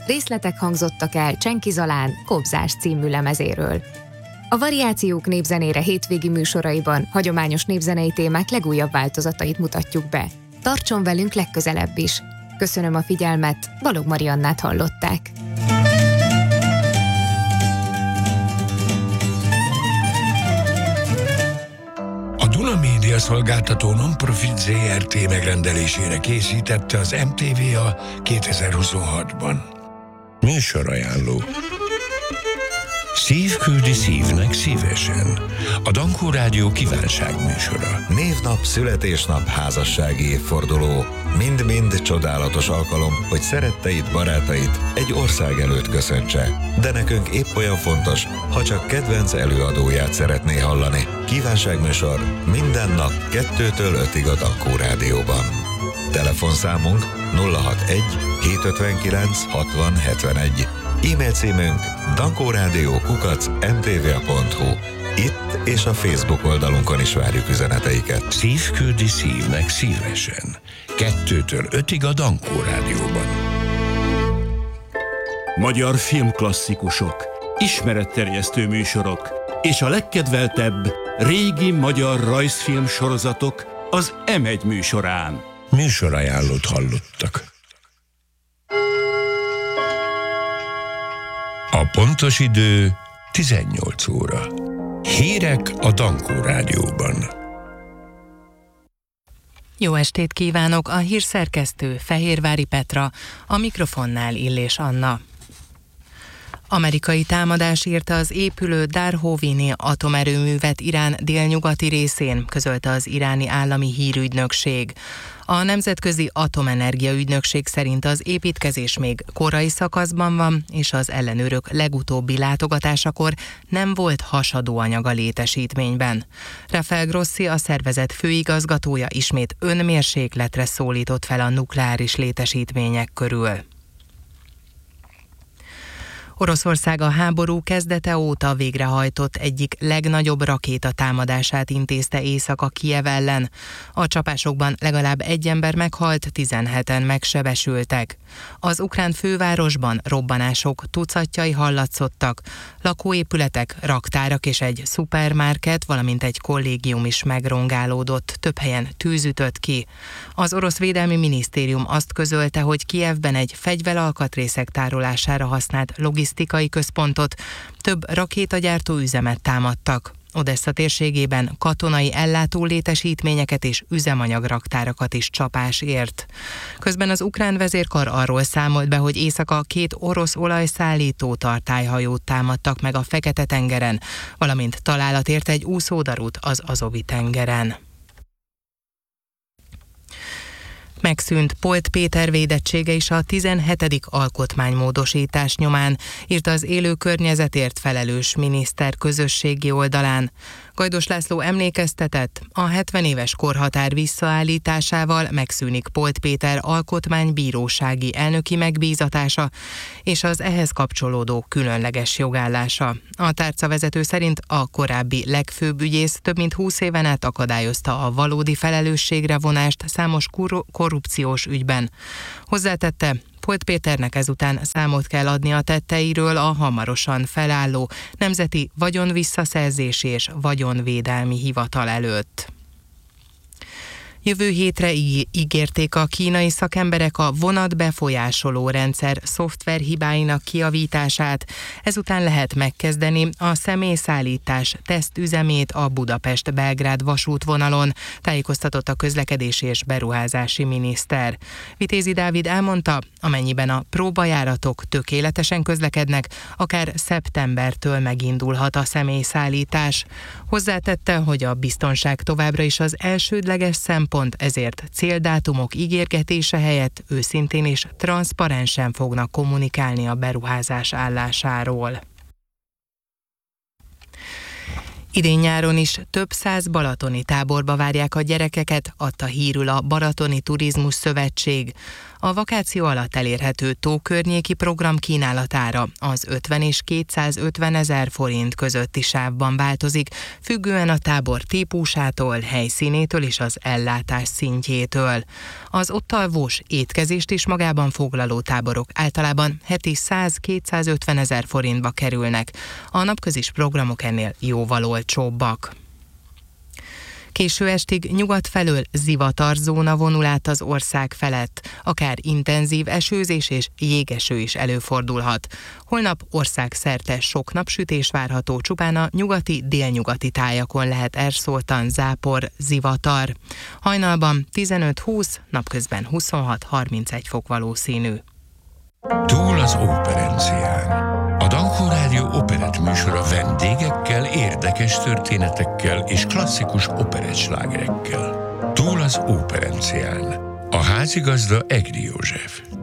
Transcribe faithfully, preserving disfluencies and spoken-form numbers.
Részletek hangzottak el Csenki Zalán Kobzás című lemezéről. A Variációk népzenére hétvégi műsoraiban hagyományos népzenei témák legújabb változatait mutatjuk be. Tartson velünk legközelebb is! Köszönöm a figyelmet, Balogh Mariannát hallották. A Duna Média szolgáltató non-profit zé er té megrendelésére készítette az em té vé a kétezer-huszonhatban. Műsorajánló. Szív küldi szívnek szívesen. A Dankó Rádió kívánságműsora. Névnap, születésnap, házassági évforduló. Mind-mind csodálatos alkalom, hogy szeretteit, barátait egy ország előtt köszöntse. De nekünk épp olyan fontos, ha csak kedvenc előadóját szeretné hallani. Kívánságműsor minden nap kettőtől ötig a Dankó Rádióban. Telefonszámunk nulla hatvanegy hétszázötvenkilenc hatvan hetvenegy. E-mail címünk dankórádió kukac em té vé pont hu. Itt és a Facebook oldalunkon is várjuk üzeneteiket. Szív küldi szívnek szívesen. Kettőtől ötig a Dankó Rádióban. Magyar filmklasszikusok, ismeretterjesztő műsorok és a legkedveltebb régi magyar rajzfilm sorozatok az em egy műsorán. Műsorajánlót hallottak. A pontos idő tizennyolc óra. Hírek a Dankó Rádióban. Jó estét kívánok, a hírszerkesztő Fehérvári Petra, a mikrofonnál Illés Anna. Amerikai támadás érte az épülő Darhovini atomerőművet Irán délnyugati részén, közölte az iráni állami hírügynökség. A Nemzetközi Atomenergia Ügynökség szerint az építkezés még korai szakaszban van, és az ellenőrök legutóbbi látogatásakor nem volt hasadóanyag a létesítményben. Rafael Grossi, a szervezet főigazgatója ismét önmérsékletre szólított fel a nukleáris létesítmények körül. Oroszország a háború kezdete óta végrehajtott egyik legnagyobb rakétatámadását intézte éjszaka Kijev ellen. A csapásokban legalább egy ember meghalt, tizenheten megsebesültek. Az ukrán fővárosban robbanások tucatjai hallatszottak. Lakóépületek, raktárak és egy szupermarket, valamint egy kollégium is megrongálódott, több helyen tűz ütött ki. Az orosz védelmi minisztérium azt közölte, hogy Kijevben egy fegyveralkatrészek tárolására használt logisztikai központot, több rakétagyártó üzemet támadtak. Odessa térségében katonai ellátó létesítményeket és üzemanyagraktárakat is csapás ért. Közben az ukrán vezérkar arról számolt be, hogy éjszaka két orosz olajszállító tartályhajót támadtak meg a Fekete-tengeren, valamint találat ért egy úszódarút az Azovi-tengeren. Megszűnt Polt Péter védettsége is a tizenhetedik alkotmánymódosítás nyomán, írta az élő környezetért felelős miniszter közösségi oldalán. Gajdos László emlékeztetett, a hetven éves korhatár visszaállításával megszűnik Polt Péter alkotmánybírósági elnöki megbízatása és az ehhez kapcsolódó különleges jogállása. A tárcavezető szerint a korábbi legfőbb ügyész több mint húsz éven át akadályozta a valódi felelősségre vonást számos kor- korrupciós ügyben. Hozzátette, Polt Péternek ezután számot kell adni a tetteiről a hamarosan felálló Nemzeti Vagyonvisszaszerzési és Vagyonvédelmi Hivatal előtt. Jövő hétre ígérték a kínai szakemberek a vonatbefolyásoló rendszer szoftverhibáinak kijavítását. Ezután lehet megkezdeni a személyszállítás tesztüzemét a Budapest-Belgrád vasútvonalon, tájékoztatott a közlekedési és beruházási miniszter. Vitézi Dávid elmondta, amennyiben a próbajáratok tökéletesen közlekednek, akár szeptembertől megindulhat a személyszállítás. Hozzátette, hogy a biztonság továbbra is az elsődleges szempont, ezért céldátumok ígérgetése helyett őszintén és transzparensen fognak kommunikálni a beruházás állásáról. Idén nyáron is több száz balatoni táborba várják a gyerekeket, adta hírül a Balatoni Turizmus Szövetség. A vakáció alatt elérhető tókörnyéki program kínálatára az ötven és kétszázötven ezer forint közötti sávban változik, függően a tábor típusától, helyszínétől és az ellátás szintjétől. Az ott alvós étkezést is magában foglaló táborok általában heti száz-kétszázötven ezer forintba kerülnek. A napközis programok ennél jóval olcsóbbak. Késő estig nyugat felől zivatarzóna vonul át az ország felett, akár intenzív esőzés és jégeső is előfordulhat. Holnap országszerte sok napsütés várható, csupán a nyugati-délnyugati tájakon lehet erszoltan zápor, zivatar. Hajnalban tizenöt-húsz, napközben huszonhat-harmincegy fok valószínű. Túl az operencián. A Dankó Rádió operett műsora vendégekkel, érdekes történetekkel és klasszikus operettslágerekkel. Túl az operencián. A házigazda Egri József.